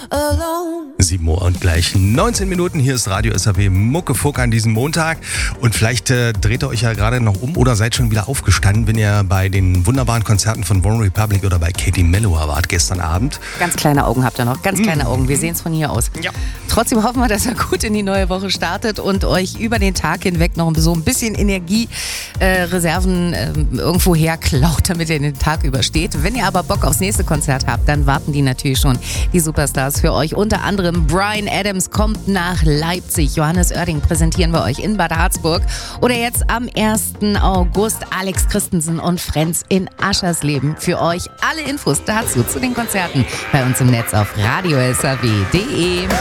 alone. 7 Uhr und gleich 19 Minuten. Hier ist Radio SAW Muckefuck an diesem Montag. Und vielleicht dreht ihr euch ja gerade noch um oder seid schon wieder aufgestanden, wenn ihr bei den wunderbaren Konzerten von One Republic oder bei Katie Melua wart gestern Abend. Ganz kleine Augen habt ihr noch, ganz kleine Augen. Wir sehen es von hier aus. Ja. Trotzdem hoffen wir, dass ihr gut in die neue Woche startet und euch über den Tag hinweg noch so ein bisschen Energiereserven irgendwo herklaut, damit ihr den Tag übersteht. Wenn ihr aber Bock aufs nächste Konzert habt, dann warten die natürlich schon, die Superstars für euch. Unter anderem Bryan Adams kommt nach Leipzig. Johannes Oerding präsentieren wir euch in Bad Harzburg. Oder jetzt am 1. August Alex Christensen und Friends in Aschersleben. Für euch alle Infos dazu zu den Konzerten bei uns im Netz auf radiosaw.de.